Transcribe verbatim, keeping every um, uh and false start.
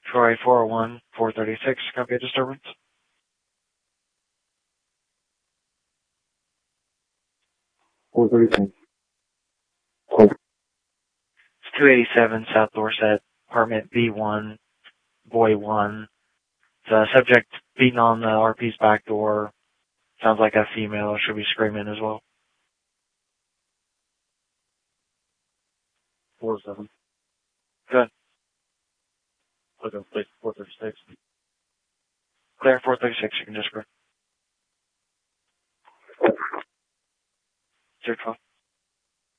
Troy four oh one, four thirty-six, copy a disturbance. four thirty-six. It's two eighty-seven South Dorset, apartment B one, boy one. The subject beating on the R P's back door. Sounds like a female. Should be screaming as well. four oh seven. Good. Okay, place four thirty-six. Clear four thirty-six, you can just go. zero twelve.